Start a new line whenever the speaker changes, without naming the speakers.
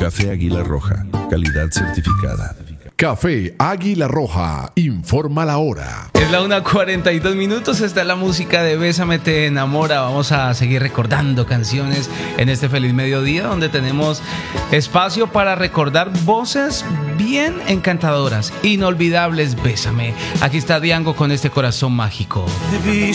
Café Águila Roja, calidad certificada.
Café Águila Roja, informa la hora.
Es la 1:42. Esta es la música de Bésame Te Enamora. Vamos a seguir recordando canciones en este feliz mediodía, donde tenemos espacio para recordar voces bien encantadoras, inolvidables. Bésame. Aquí está Diango con este corazón mágico.
Debí